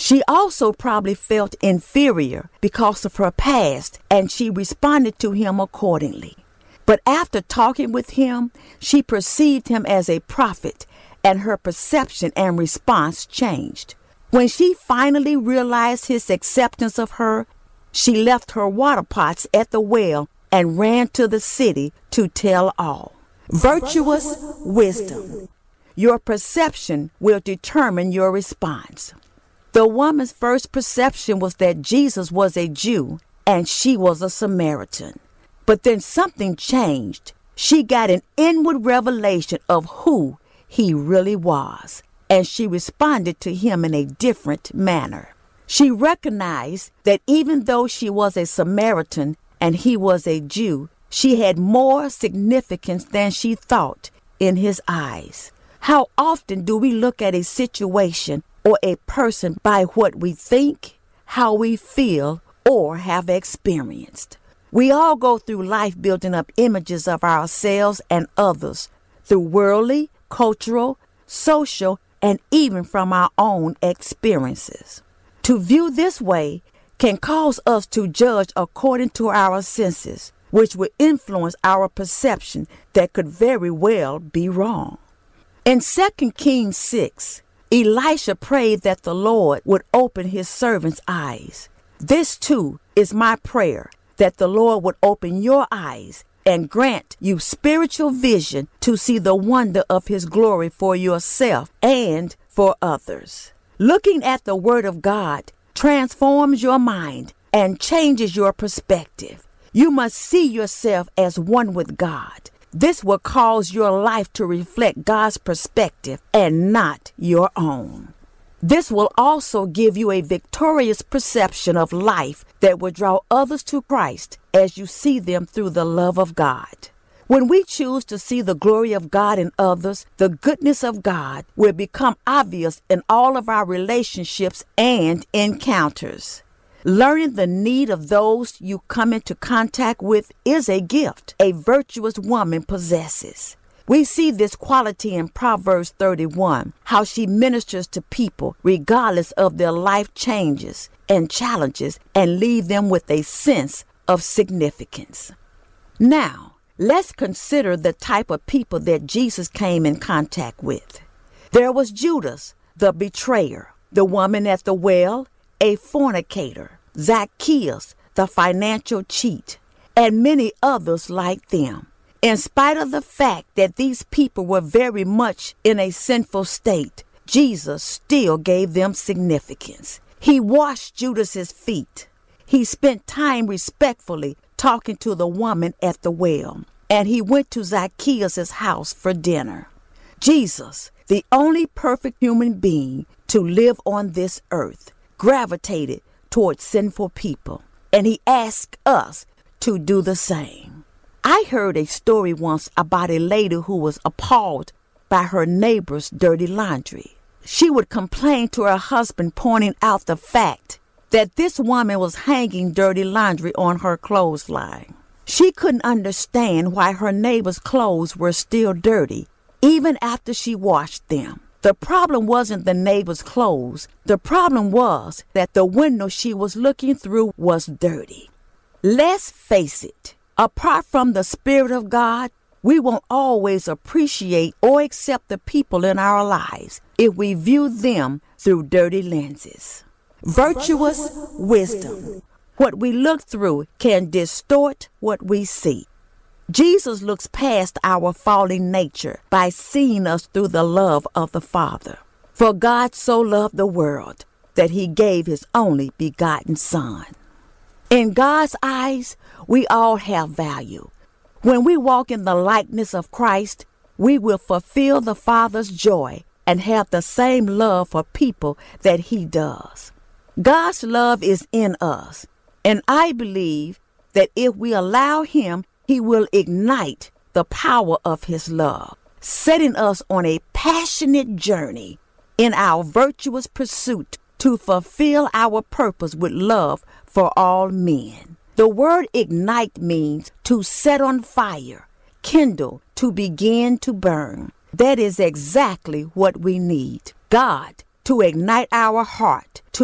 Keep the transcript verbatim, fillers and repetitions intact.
She also probably felt inferior because of her past, and she responded to him accordingly. But after talking with him, she perceived him as a prophet, and her perception and response changed. When she finally realized his acceptance of her, she left her water pots at the well and ran to the city to tell all. Virtuous wisdom. Your perception will determine your response. The woman's first perception was that Jesus was a Jew and she was a Samaritan. But then something changed. She got an inward revelation of who he really was, and she responded to him in a different manner. She recognized that even though she was a Samaritan and he was a Jew, she had more significance than she thought in his eyes. How often do we look at a situation or a person by what we think, how we feel, or have experienced? We all go through life building up images of ourselves and others through worldly, cultural, social, and even from our own experiences. To view this way can cause us to judge according to our senses, which will influence our perception that could very well be wrong. In Second Kings six, Elisha prayed that the Lord would open his servant's eyes. This too is my prayer, that the Lord would open your eyes and grant you spiritual vision to see the wonder of his glory for yourself and for others. Looking at the Word of God transforms your mind and changes your perspective. You must see yourself as one with God. This will cause your life to reflect God's perspective and not your own. This will also give you a victorious perception of life that will draw others to Christ as you see them through the love of God. When we choose to see the glory of God in others, the goodness of God will become obvious in all of our relationships and encounters. Learning the need of those you come into contact with is a gift a virtuous woman possesses. We see this quality in Proverbs thirty-one, how she ministers to people regardless of their life changes and challenges and leave them with a sense of significance. Now, let's consider the type of people that Jesus came in contact with. There was Judas, the betrayer, the woman at the well, a fornicator, Zacchaeus, the financial cheat, and many others like them. In spite of the fact that these people were very much in a sinful state, Jesus still gave them significance. He washed Judas's feet. He spent time respectfully talking to the woman at the well, and he went to Zacchaeus' house for dinner. Jesus, the only perfect human being to live on this earth, gravitated towards sinful people, and he asked us to do the same. I heard a story once about a lady who was appalled by her neighbor's dirty laundry. She would complain to her husband, pointing out the fact that this woman was hanging dirty laundry on her clothesline. She couldn't understand why her neighbor's clothes were still dirty, even after she washed them. The problem wasn't the neighbor's clothes. The problem was that the window she was looking through was dirty. Let's face it. Apart from the Spirit of God, we won't always appreciate or accept the people in our lives if we view them through dirty lenses. Virtuous wisdom. What we look through can distort what we see. Jesus looks past our fallen nature by seeing us through the love of the Father. For God so loved the world that he gave his only begotten Son. In God's eyes, we all have value. When we walk in the likeness of Christ, we will fulfill the Father's joy and have the same love for people that he does. God's love is in us, and I believe that if we allow him, he will ignite the power of his love, setting us on a passionate journey in our virtuous pursuit to fulfill our purpose with love for all men. The word ignite means to set on fire, kindle, to begin to burn. That is exactly what we need. God to ignite our heart, to